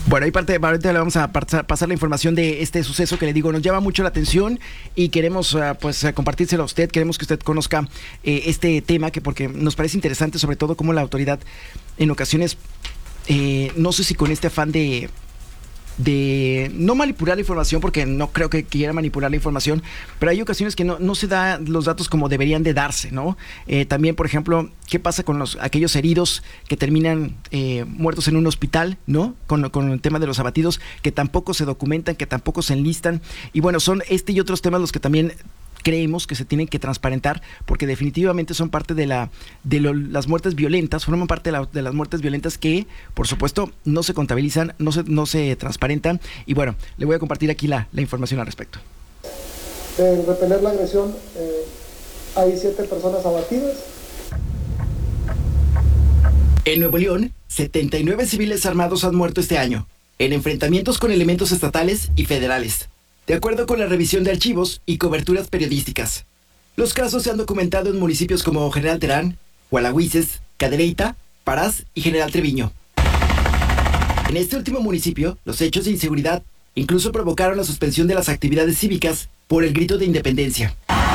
Bueno, ahorita le vamos a pasar la información de este suceso que le digo, nos llama mucho la atención y queremos compartírselo a usted, queremos que usted conozca este tema, porque nos parece interesante, sobre todo cómo la autoridad en ocasiones, no sé si con este afán de no manipular la información, porque no creo que quiera manipular la información, pero hay ocasiones que no se da los datos como deberían de darse, ¿no? También, por ejemplo, ¿qué pasa con aquellos heridos que terminan muertos en un hospital, ¿no? Con el tema de los abatidos, que tampoco se documentan, que tampoco se enlistan. Y bueno, son este y otros temas los que también creemos que se tienen que transparentar, porque definitivamente son parte de las muertes violentas, forman parte de las muertes violentas que, por supuesto, no se contabilizan, no se transparentan. Y bueno, le voy a compartir aquí la información al respecto. De repeler la agresión, hay 7 personas abatidas. En Nuevo León, 79 civiles armados han muerto este año, en enfrentamientos con elementos estatales y federales, de acuerdo con la revisión de archivos y coberturas periodísticas. Los casos se han documentado en municipios como General Terán, Gualahuises, Cadereyta, Parás y General Treviño. En este último municipio, los hechos de inseguridad incluso provocaron la suspensión de las actividades cívicas por el grito de independencia.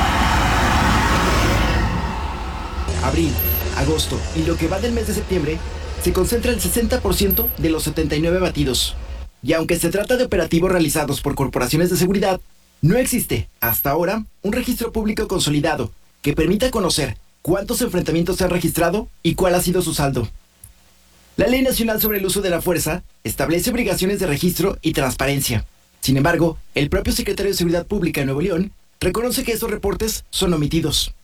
Abril, agosto y lo que va del mes de septiembre, se concentra el 60% de los 79 abatidos. Y aunque se trata de operativos realizados por corporaciones de seguridad, no existe, hasta ahora, un registro público consolidado que permita conocer cuántos enfrentamientos se han registrado y cuál ha sido su saldo. La Ley Nacional sobre el Uso de la Fuerza establece obligaciones de registro y transparencia. Sin embargo, el propio secretario de Seguridad Pública de Nuevo León reconoce que estos reportes son omitidos.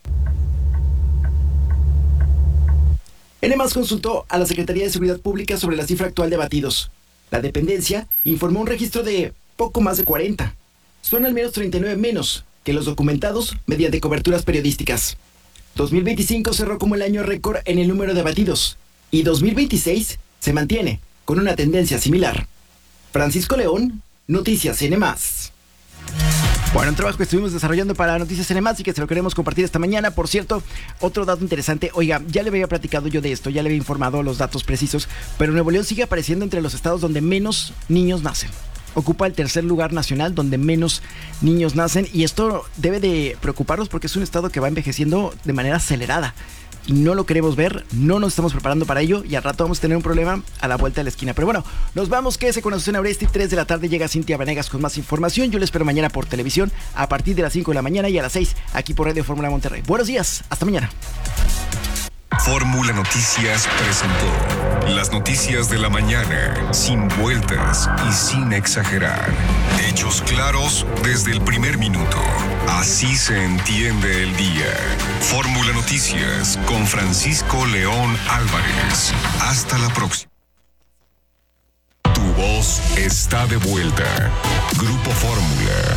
NMA consultó a la Secretaría de Seguridad Pública sobre la cifra actual de abatidos. La dependencia informó un registro de poco más de 40. Son al menos 39 menos que los documentados mediante coberturas periodísticas. 2025 cerró como el año récord en el número de abatidos y 2026 se mantiene con una tendencia similar. Francisco León, Noticias NMA. Bueno, un trabajo que estuvimos desarrollando para Noticias NMA y que se lo queremos compartir esta mañana. Por cierto, otro dato interesante. Oiga, ya le había platicado yo de esto, ya le había informado los datos precisos, pero Nuevo León sigue apareciendo entre los estados donde menos niños nacen. Ocupa el tercer lugar nacional donde menos niños nacen, y esto debe de preocuparnos porque es un estado que va envejeciendo de manera acelerada. Y no lo queremos ver, no nos estamos preparando para ello, y al rato vamos a tener un problema a la vuelta de la esquina. Pero bueno, nos vamos, quédese con Azucena Oresti. 3 de la tarde llega Cintia Vanegas con más información. Yo le espero mañana por televisión a partir de las 5 de la mañana y a las 6 aquí por Radio Fórmula Monterrey. Buenos días, hasta mañana. Fórmula Noticias presentó las noticias de la mañana, sin vueltas y sin exagerar. Hechos claros desde el primer minuto. Así se entiende el día. Fórmula Noticias con Francisco León Álvarez. Hasta la próxima. Tu voz está de vuelta. Grupo Fórmula.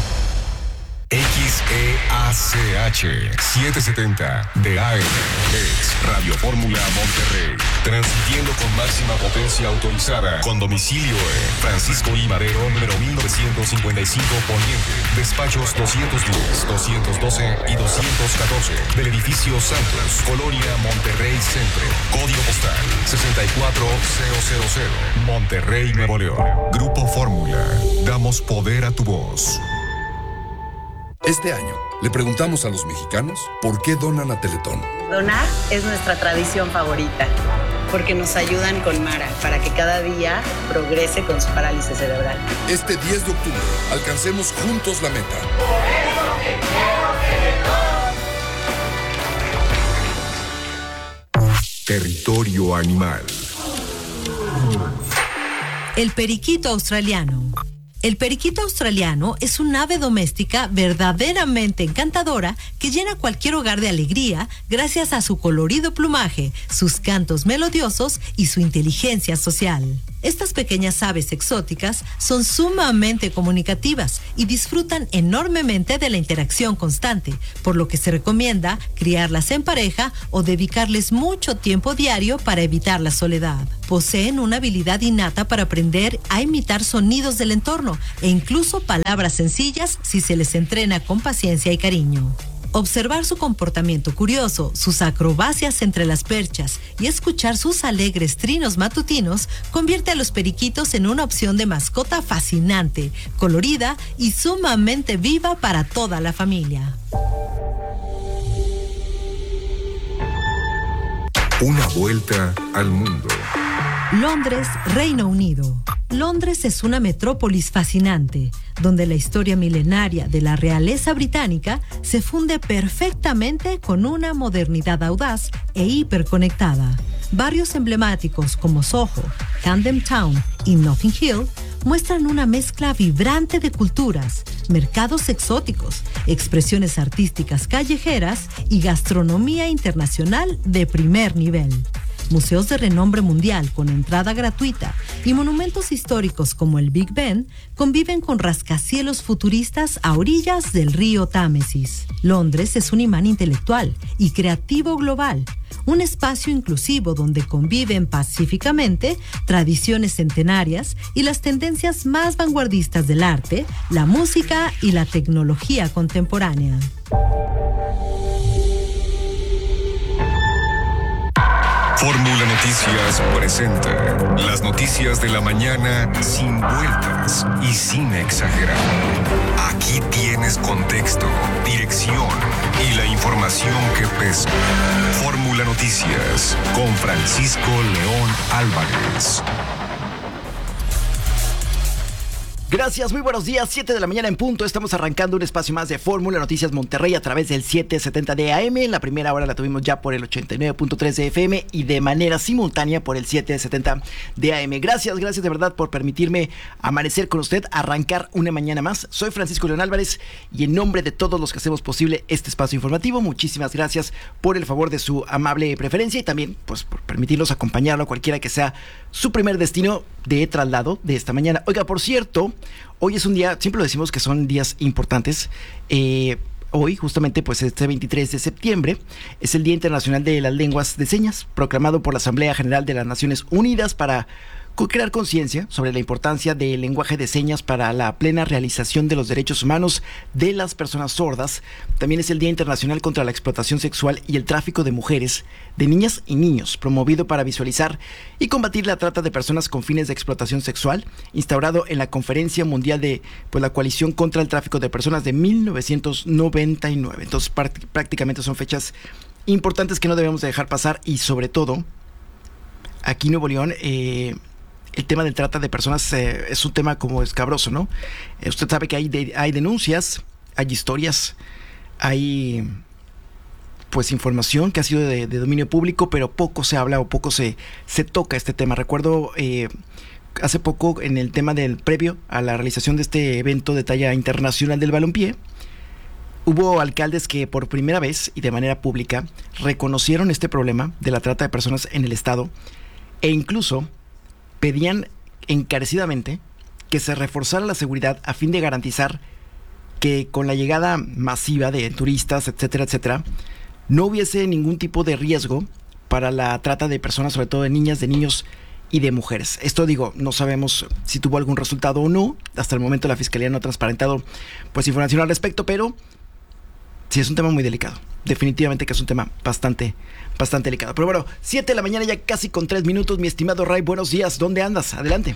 XEACH 770 de AM es Radio Fórmula Monterrey, transmitiendo con máxima potencia autorizada, con domicilio en Francisco I. Madero, número 1955 Poniente, despachos 210, 212 y 214 del edificio Santos, Colonia Monterrey Centro, código postal 64000, Monterrey, Nuevo León. Grupo Fórmula, damos poder a tu voz. Este año, le preguntamos a los mexicanos por qué donan a Teletón. Donar es nuestra tradición favorita, porque nos ayudan con Mara para que cada día progrese con su parálisis cerebral. Este 10 de octubre, alcancemos juntos la meta. Por eso te quiero, Teletón. Territorio animal. El periquito australiano. El periquito australiano es un ave doméstica verdaderamente encantadora que llena cualquier hogar de alegría gracias a su colorido plumaje, sus cantos melodiosos y su inteligencia social. Estas pequeñas aves exóticas son sumamente comunicativas y disfrutan enormemente de la interacción constante, por lo que se recomienda criarlas en pareja o dedicarles mucho tiempo diario para evitar la soledad. Poseen una habilidad innata para aprender a imitar sonidos del entorno e incluso palabras sencillas si se les entrena con paciencia y cariño. Observar su comportamiento curioso, sus acrobacias entre las perchas y escuchar sus alegres trinos matutinos convierte a los periquitos en una opción de mascota fascinante, colorida y sumamente viva para toda la familia. Una vuelta al mundo. Londres, Reino Unido. Londres es una metrópolis fascinante, donde la historia milenaria de la realeza británica se funde perfectamente con una modernidad audaz e hiperconectada. Barrios emblemáticos como Soho, Camden Town y Notting Hill muestran una mezcla vibrante de culturas, mercados exóticos, expresiones artísticas callejeras y gastronomía internacional de primer nivel. Museos de renombre mundial con entrada gratuita y monumentos históricos como el Big Ben conviven con rascacielos futuristas a orillas del río Támesis. Londres es un imán intelectual y creativo global, un espacio inclusivo donde conviven pacíficamente tradiciones centenarias y las tendencias más vanguardistas del arte, la música y la tecnología contemporánea. Fórmula Noticias presenta las noticias de la mañana sin vueltas y sin exagerar. Aquí tienes contexto, dirección y la información que pesa. Fórmula Noticias con Francisco León Álvarez. Gracias, muy buenos días, 7 de la mañana en punto. Estamos arrancando un espacio más de Fórmula Noticias Monterrey a través del 770 de AM. La primera hora la tuvimos ya por el 89.3 de FM y de manera simultánea por el 770 de AM. Gracias de verdad por permitirme amanecer con usted, arrancar una mañana más. Soy Francisco León Álvarez y en nombre de todos los que hacemos posible este espacio informativo, muchísimas gracias por el favor de su amable preferencia y también pues por permitirnos acompañarlo a cualquiera que sea su primer destino de traslado de esta mañana. Oiga, por cierto, hoy es un día, siempre lo decimos que son días importantes. Hoy, justamente, pues este 23 de septiembre, es el Día Internacional de las Lenguas de Señas, proclamado por la Asamblea General de las Naciones Unidas para crear conciencia sobre la importancia del lenguaje de señas para la plena realización de los derechos humanos de las personas sordas. También es el Día Internacional contra la Explotación Sexual y el Tráfico de Mujeres, de Niñas y Niños, promovido para visualizar y combatir la trata de personas con fines de explotación sexual, instaurado en la Conferencia Mundial de la Coalición contra el Tráfico de Personas de 1999. Entonces prácticamente son fechas importantes que no debemos de dejar pasar y sobre todo aquí en Nuevo León el tema del trata de personas es un tema como escabroso, ¿no? Usted sabe que hay denuncias, hay historias, hay pues información que ha sido de dominio público, pero poco se habla o poco se toca este tema. Recuerdo hace poco en el tema del previo a la realización de este evento de talla internacional del balompié, hubo alcaldes que por primera vez y de manera pública reconocieron este problema de la trata de personas en el estado e incluso pedían encarecidamente que se reforzara la seguridad a fin de garantizar que con la llegada masiva de turistas, etcétera, etcétera, no hubiese ningún tipo de riesgo para la trata de personas, sobre todo de niñas, de niños y de mujeres. Esto no sabemos si tuvo algún resultado o no. Hasta el momento la Fiscalía no ha transparentado pues información al respecto, pero sí es un tema muy delicado. Definitivamente que es un tema bastante delicado. Pero bueno, 7 de la mañana ya casi con 3 minutos. Mi estimado Ray, buenos días. ¿Dónde andas? Adelante.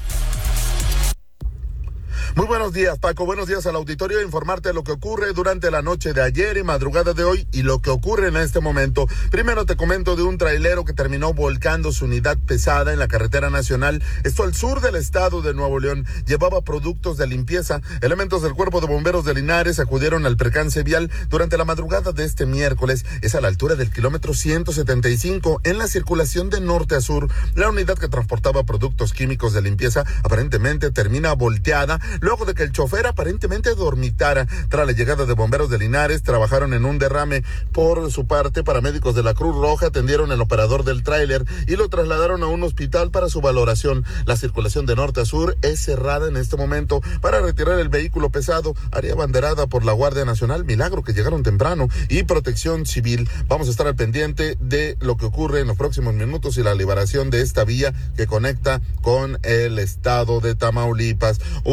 Muy buenos días, Paco. Buenos días al auditorio. Informarte de lo que ocurre durante la noche de ayer y madrugada de hoy y lo que ocurre en este momento. Primero te comento de un trailero que terminó volcando su unidad pesada en la carretera nacional. Esto al sur del estado de Nuevo León. Llevaba productos de limpieza. Elementos del Cuerpo de Bomberos de Linares acudieron al percance vial durante la madrugada de este miércoles. Es a la altura del kilómetro 175 en la circulación de norte a sur. La unidad que transportaba productos químicos de limpieza aparentemente termina volteada luego de que el chofer aparentemente dormitara. Tras la llegada de bomberos de Linares, trabajaron en un derrame. Por su parte, paramédicos de la Cruz Roja atendieron al operador del tráiler y lo trasladaron a un hospital para su valoración. La circulación de norte a sur es cerrada en este momento para retirar el vehículo pesado. Área banderada por la Guardia Nacional, milagro que llegaron temprano, y Protección Civil. Vamos a estar al pendiente de lo que ocurre en los próximos minutos y la liberación de esta vía que conecta con el estado de Tamaulipas. Un evento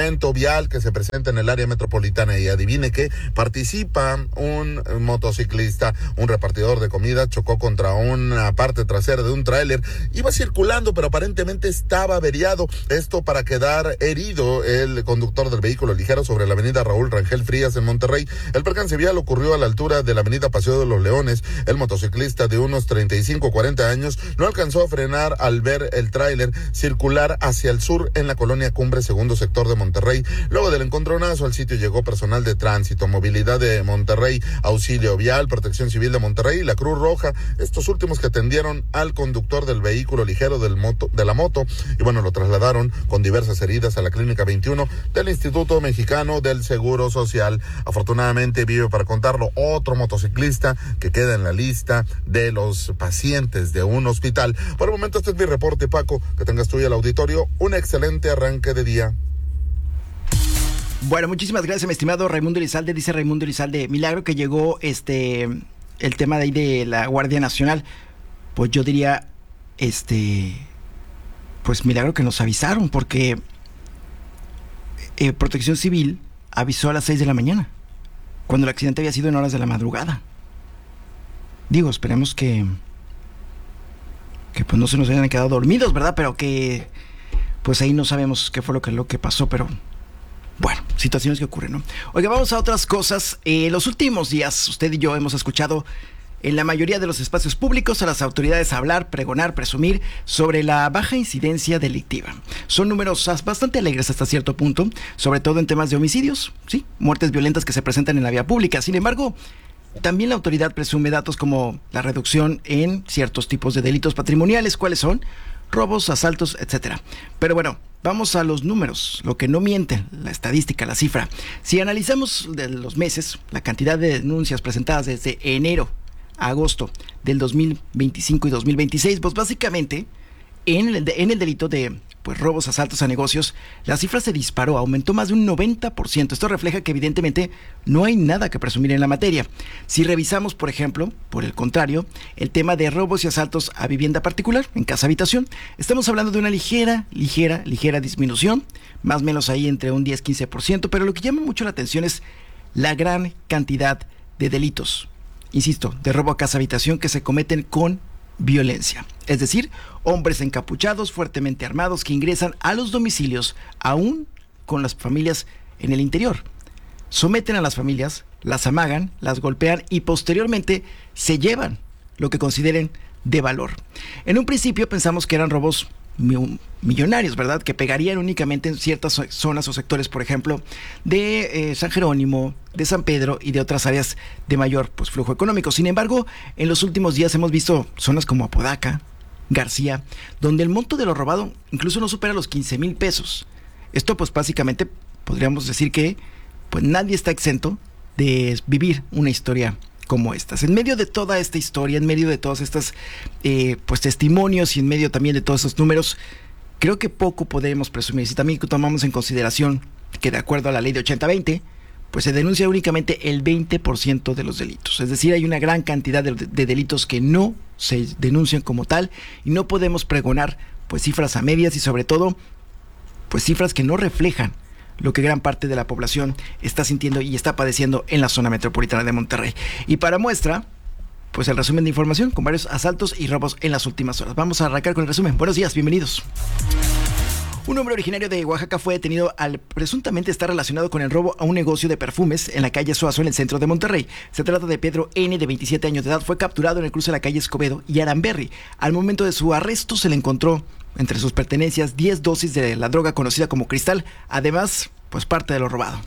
evento vial que se presenta en el área metropolitana y adivine qué, participa un motociclista, un repartidor de comida, chocó contra una parte trasera de un tráiler, iba circulando pero aparentemente estaba averiado, esto para quedar herido el conductor del vehículo ligero sobre la avenida Raúl Rangel Frías en Monterrey. El percance vial ocurrió a la altura de la avenida Paseo de los Leones. El motociclista de unos 35-40 años no alcanzó a frenar al ver el tráiler circular hacia el sur en la colonia Cumbre, segundo sector de Monterrey. Luego del encontronazo al sitio llegó personal de tránsito, movilidad de Monterrey, auxilio vial, Protección Civil de Monterrey y la Cruz Roja, estos últimos que atendieron al conductor del vehículo ligero de la moto y bueno, lo trasladaron con diversas heridas a la Clínica 21 del Instituto Mexicano del Seguro Social. Afortunadamente vive para contarlo otro motociclista que queda en la lista de los pacientes de un hospital. Por el momento este es mi reporte, Paco, que tengas tú y el auditorio un excelente arranque de día. Bueno, muchísimas gracias, mi estimado Raimundo Elizalde. Dice Raimundo Elizalde, milagro que llegó el tema de ahí de la Guardia Nacional. Pues yo diría, pues milagro que nos avisaron, porque Protección Civil avisó a las 6 de la mañana, cuando el accidente había sido en horas de la madrugada. Digo, esperemos que pues no se nos hayan quedado dormidos, ¿verdad? Pero que pues ahí no sabemos qué fue lo que pasó, pero bueno, situaciones que ocurren, ¿no? Oiga, vamos a otras cosas. Los últimos días, usted y yo hemos escuchado en la mayoría de los espacios públicos a las autoridades hablar, pregonar, presumir sobre la baja incidencia delictiva. Son números bastante alegres hasta cierto punto, sobre todo en temas de homicidios, sí, muertes violentas que se presentan en la vía pública. Sin embargo, también la autoridad presume datos como la reducción en ciertos tipos de delitos patrimoniales. ¿Cuáles son? Robos, asaltos, etcétera. Pero bueno, vamos a los números, lo que no miente, la estadística, la cifra. Si analizamos de los meses, la cantidad de denuncias presentadas desde enero a agosto del 2025 y 2026, pues básicamente en el delito de robos, asaltos a negocios, la cifra se disparó, aumentó más de un 90%. Esto refleja que evidentemente no hay nada que presumir en la materia. Si revisamos, por ejemplo, por el contrario, el tema de robos y asaltos a vivienda particular, en casa habitación, estamos hablando de una ligera disminución, más o menos ahí entre un 10-15%, pero lo que llama mucho la atención es la gran cantidad de delitos, insisto, de robo a casa habitación que se cometen con violencia, es decir, hombres encapuchados, fuertemente armados, que ingresan a los domicilios aún con las familias en el interior. Someten a las familias, las amagan, las golpean y posteriormente se llevan lo que consideren de valor. En un principio pensamos que eran robos millonarios, ¿verdad? Que pegarían únicamente en ciertas zonas o sectores, por ejemplo, de San Jerónimo, de San Pedro y de otras áreas de mayor flujo económico. Sin embargo, en los últimos días hemos visto zonas como Apodaca, García, donde el monto de lo robado incluso no supera los 15,000 pesos. Esto pues básicamente podríamos decir que pues nadie está exento de vivir una historia como estas. En medio de toda esta historia, en medio de todas estas testimonios y en medio también de todos esos números, creo que poco podemos presumir. Si también tomamos en consideración que de acuerdo a la ley de 80-20, pues se denuncia únicamente el 20% de los delitos. Es decir, hay una gran cantidad de delitos que no se denuncian como tal y no podemos pregonar pues cifras a medias y sobre todo pues cifras que no reflejan lo que gran parte de la población está sintiendo y está padeciendo en la zona metropolitana de Monterrey. Y para muestra, pues el resumen de información con varios asaltos y robos en las últimas horas. Vamos a arrancar con el resumen. Buenos días, bienvenidos. Un hombre originario de Oaxaca fue detenido al presuntamente estar relacionado con el robo a un negocio de perfumes en la calle Suazo, en el centro de Monterrey. Se trata de Pedro N., de 27 años de edad. Fue capturado en el cruce de la calle Escobedo y Aramberri. Al momento de su arresto se le encontró entre sus pertenencias 10 dosis de la droga conocida como cristal, además, pues parte de lo robado.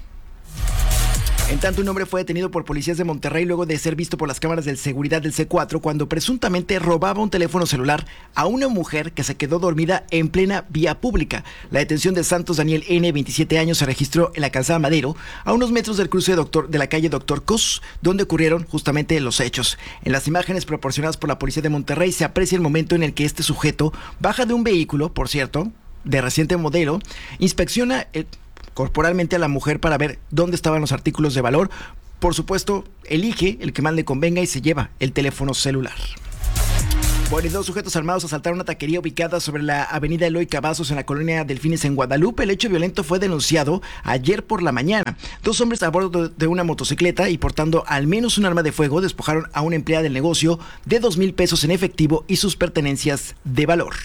En tanto, un hombre fue detenido por policías de Monterrey luego de ser visto por las cámaras de seguridad del C4 cuando presuntamente robaba un teléfono celular a una mujer que se quedó dormida en plena vía pública. La detención de Santos Daniel N., 27 años, se registró en la calzada Madero, a unos metros del cruce de la calle Doctor Cos, donde ocurrieron justamente los hechos. En las imágenes proporcionadas por la policía de Monterrey se aprecia el momento en el que este sujeto baja de un vehículo, por cierto, de reciente modelo, inspecciona corporalmente a la mujer para ver dónde estaban los artículos de valor. Por supuesto, elige el que más le convenga y se lleva el teléfono celular. Bueno, y 2 sujetos armados asaltaron una taquería ubicada sobre la avenida Eloy Cavazos en la colonia Delfines en Guadalupe. El hecho violento fue denunciado ayer por la mañana. 2 hombres a bordo de una motocicleta y portando al menos un arma de fuego despojaron a una empleada del negocio de 2,000 pesos en efectivo y sus pertenencias de valor.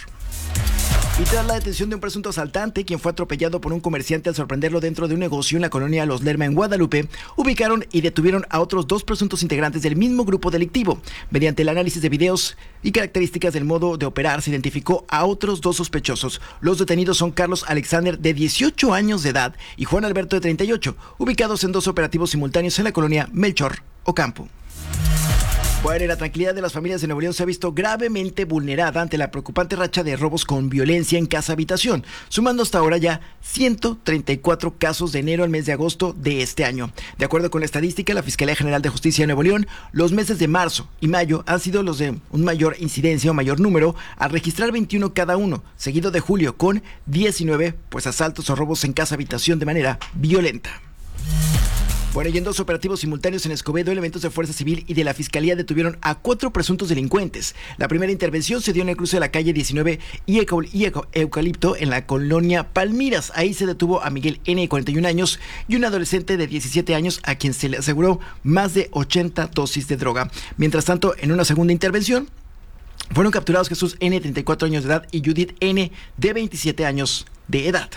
Y tras la detención de un presunto asaltante, quien fue atropellado por un comerciante al sorprenderlo dentro de un negocio en la colonia Los Lerma en Guadalupe, ubicaron y detuvieron a otros 2 presuntos integrantes del mismo grupo delictivo. Mediante el análisis de videos y características del modo de operar, se identificó a otros 2 sospechosos. Los detenidos son Carlos Alexander, de 18 años de edad, y Juan Alberto, de 38, ubicados en 2 operativos simultáneos en la colonia Melchor Ocampo. Bueno, y la tranquilidad de las familias de Nuevo León se ha visto gravemente vulnerada ante la preocupante racha de robos con violencia en casa-habitación, sumando hasta ahora ya 134 casos de enero al mes de agosto de este año. De acuerdo con la estadística, la Fiscalía General de Justicia de Nuevo León, los meses de marzo y mayo han sido los de un mayor incidencia o mayor número, al registrar 21 cada uno, seguido de julio con 19 asaltos o robos en casa-habitación de manera violenta. Bueno, y en 2 operativos simultáneos en Escobedo, elementos de Fuerza Civil y de la Fiscalía detuvieron a 4 presuntos delincuentes. La primera intervención se dio en el cruce de la calle 19 y Eucalipto en la colonia Palmiras. Ahí se detuvo a Miguel N., de 41 años, y un adolescente de 17 años a quien se le aseguró más de 80 dosis de droga. Mientras tanto, en una segunda intervención, fueron capturados Jesús N., de 34 años de edad, y Judith N., de 27 años de edad.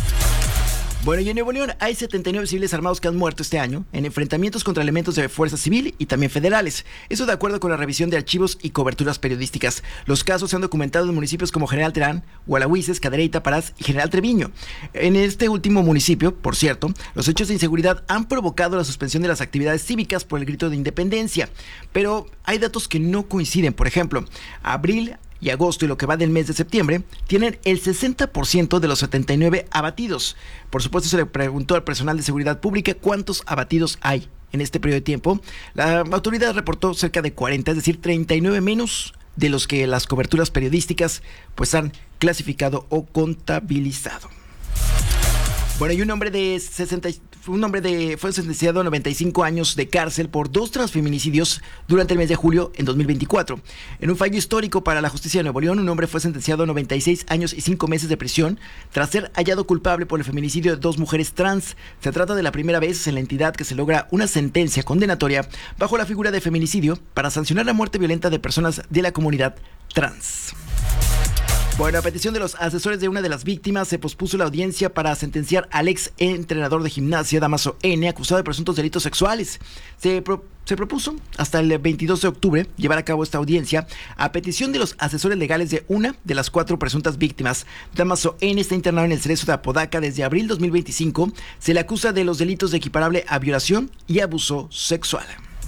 Bueno, y en Nuevo León hay 79 civiles armados que han muerto este año en enfrentamientos contra elementos de Fuerza Civil y también federales. Eso de acuerdo con la revisión de archivos y coberturas periodísticas. Los casos se han documentado en municipios como General Terán, Gualahuises, Cadereyta, Parás y General Treviño. En este último municipio, por cierto, los hechos de inseguridad han provocado la suspensión de las actividades cívicas por el grito de independencia. Pero hay datos que no coinciden. Por ejemplo, abril y agosto y lo que va del mes de septiembre tienen el 60% de los 79 abatidos. Por supuesto, se le preguntó al personal de seguridad pública cuántos abatidos hay en este periodo de tiempo. La autoridad reportó cerca de 40, es decir, 39 menos de los que las coberturas periodísticas han clasificado o contabilizado. Bueno, y un hombre fue sentenciado a 95 años de cárcel por 2 transfeminicidios durante el mes de julio en 2024. En un fallo histórico para la justicia de Nuevo León, un hombre fue sentenciado a 96 años y 5 meses de prisión tras ser hallado culpable por el feminicidio de 2 mujeres trans. Se trata de la primera vez en la entidad que se logra una sentencia condenatoria bajo la figura de feminicidio para sancionar la muerte violenta de personas de la comunidad trans. Bueno, a petición de los asesores de una de las víctimas, se pospuso la audiencia para sentenciar al ex entrenador de gimnasia, Damaso N., acusado de presuntos delitos sexuales. Se propuso hasta el 22 de octubre llevar a cabo esta audiencia a petición de los asesores legales de una de las 4 presuntas víctimas. Damaso N. está internado en el Cerezo de Apodaca desde abril 2025. Se le acusa de los delitos de equiparable a violación y abuso sexual.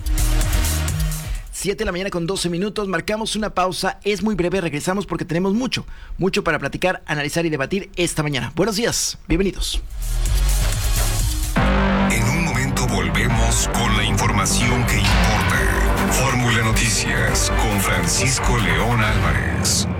7 de la mañana con 12 minutos, marcamos una pausa, es muy breve, regresamos porque tenemos mucho para platicar, analizar y debatir esta mañana. Buenos días, bienvenidos. En un momento volvemos con la información que importa. Fórmula Noticias con Francisco León Álvarez.